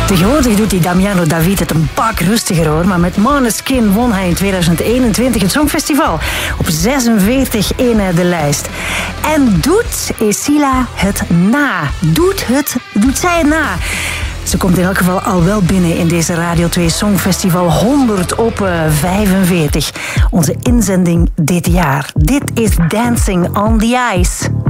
Tegenwoordig doet die Damiano David het een pak rustiger hoor, maar met Måneskin won hij in 2021 het Songfestival. Op 46 in de lijst. En doet Esila het na? Doet zij het na? Ze komt in elk geval al wel binnen in deze Radio 2 Songfestival 100 op 45. Onze inzending dit jaar. Dit is Dancing on the Ice.